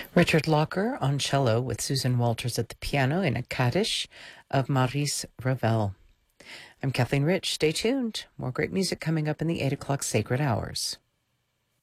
Richard Locker on cello with Susan Walters at the piano in a Kaddish of Maurice Ravel. I'm Kathleen Rich. Stay tuned. More great music coming up in the 8 o'clock Sacred Hours.